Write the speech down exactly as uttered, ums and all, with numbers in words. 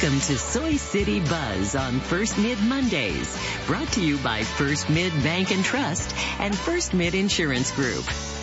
Welcome to Soy City Buzz on First Mid Mondays, brought to you by First Mid Bank and Trust and First Mid Insurance Group.